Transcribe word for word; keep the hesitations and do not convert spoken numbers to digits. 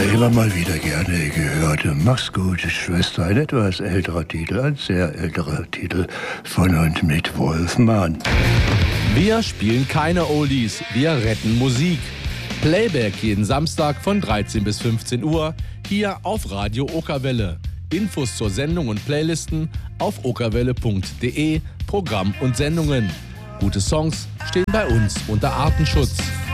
immer mal wieder gerne gehört. Mach's gut, Schwester. Ein etwas älterer Titel, ein sehr älterer Titel von und mit Wolfmann. Wir spielen keine Oldies, wir retten Musik. Playback jeden Samstag von dreizehn bis fünfzehn Uhr hier auf Radio Okerwelle. Infos zur Sendung und Playlisten auf okerwelle punkt de, Programm und Sendungen. Gute Songs stehen bei uns unter Artenschutz.